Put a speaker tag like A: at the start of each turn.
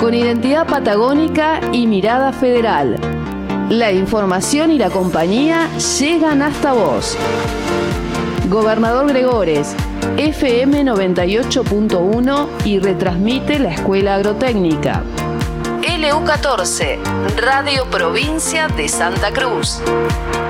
A: con identidad patagónica y mirada federal. La información y la compañía llegan hasta vos. Gobernador Gregores, FM 98.1 y retransmite la Escuela Agrotécnica. LU14, Radio Provincia de Santa Cruz.